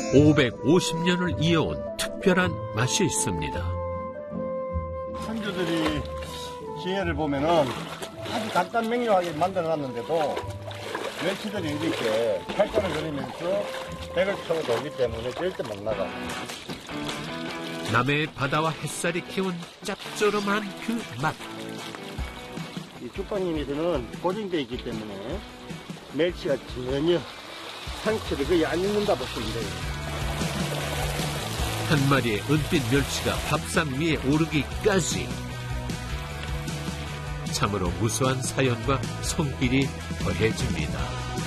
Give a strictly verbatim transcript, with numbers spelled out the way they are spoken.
오백오십 년을 이어온 특별한 맛이 있습니다. 선조들이 지혜를 보면은 아주 간단 명료하게 만들어놨는데도 멸치들이 이렇게 팔자를 그리면서 백을 타고 돌기 때문에 절대 못 나가. 남해의 바다와 햇살이 키운 짭조름한 그 맛. 이 죽방님에서는 고정되어 있기 때문에 멸치가 전혀 상처를 거의 안 입는다 보시면 돼요. 한 마리의 은빛 멸치가 밥상 위에 오르기까지 참으로 무수한 사연과 손길이 더해집니다.